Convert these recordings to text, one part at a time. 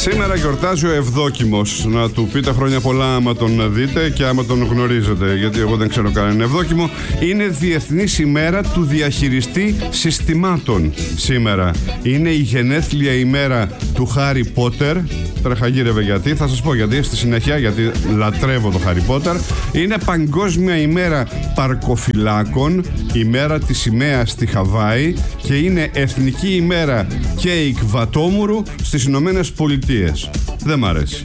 Σήμερα γιορτάζει ο Ευδόκιμος. Να του πείτε χρόνια πολλά άμα τον δείτε και άμα τον γνωρίζετε, γιατί εγώ δεν ξέρω κανέναν Ευδόκιμο. Είναι Διεθνής ημέρα του διαχειριστή συστημάτων σήμερα. Είναι η γενέθλια ημέρα του Χάρι Πότερ. Τρεχαγύρευε γιατί, θα σας πω γιατί στη συνέχεια, γιατί λατρεύω το Χάρι Πότερ. Είναι Παγκόσμια ημέρα παρκοφυλάκων, ημέρα της σημαίας στη Χαβάη και είναι Εθνική ημέρα κέικ βατόμουρου στις Ηνωμένες Πολιτείες. Δεν μ' αρέσει.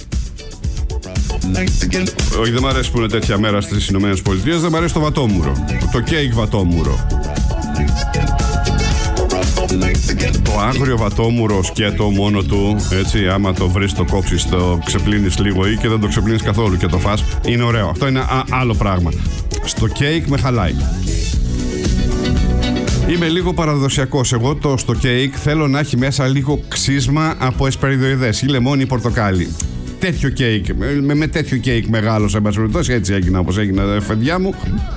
Όχι, δεν μ' αρέσει που είναι τέτοια μέρα στις Ηνωμένες Πολιτείες, δεν μ' αρέσει το βατόμουρο. Το κέικ βατόμουρο. Το άγριο βατόμουρο σκέτο μόνο του, έτσι, άμα το βρεις, το κόψεις, το ξεπλύνεις λίγο ή και δεν το ξεπλύνεις καθόλου και το φας, είναι ωραίο. Αυτό είναι άλλο πράγμα. Στο κέικ με χαλάει. Είμαι λίγο παραδοσιακός. Εγώ στο κέικ θέλω να έχει μέσα λίγο ξύσμα από εσπεριδοειδές ή λεμόνι ή πορτοκάλι. Τέτοιο κέικ, με τέτοιο κέικ μεγάλο, σε πάση περιπτώσει, έτσι έγινα όπως έγινε, φεντιά μου.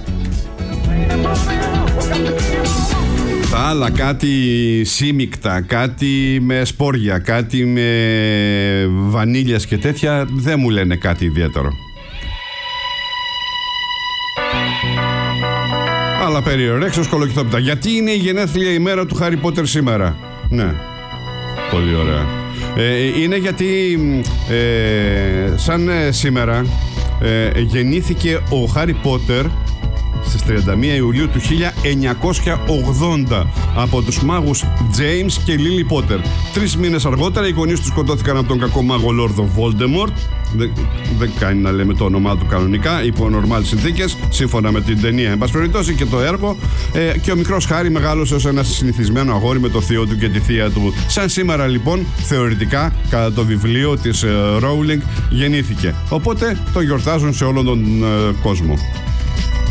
Τα άλλα, κάτι σύμικτα, κάτι με σπόρια, κάτι με βανίλιας και τέτοια, δεν μου λένε κάτι ιδιαίτερο. Αλλά περιορέξω σκολοκυθόπιτα. Γιατί είναι η γενέθλια ημέρα του Χάρι Πότερ σήμερα? Ναι, πολύ ωραία. Είναι γιατί σαν σήμερα γεννήθηκε ο Χάρι Πότερ στις 31 Ιουλίου του 1980 από τους μάγους James και Lily Potter. 3 μήνες αργότερα οι γονείς του σκοτώθηκαν από τον κακό μάγο Λόρδο Voldemort. Δεν κάνει να λέμε το όνομά του κανονικά, υπό νορμάλ συνθήκες, σύμφωνα με την ταινία, εν πάση περιπτώσει, και το έργο. Και ο μικρός Χάρι μεγάλωσε ως ένα συνηθισμένο αγόρι με το θείο του και τη θεία του. Σαν σήμερα λοιπόν, θεωρητικά, κατά το βιβλίο της Rowling, γεννήθηκε. Οπότε το γιορτάζουν σε όλον τον κόσμο.